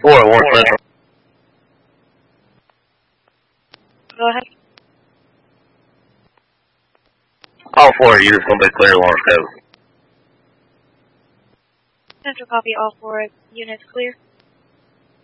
401 Central. Go ahead. All 4 units going to be clear Lawrence Cove. Central copy, all 4 units clear.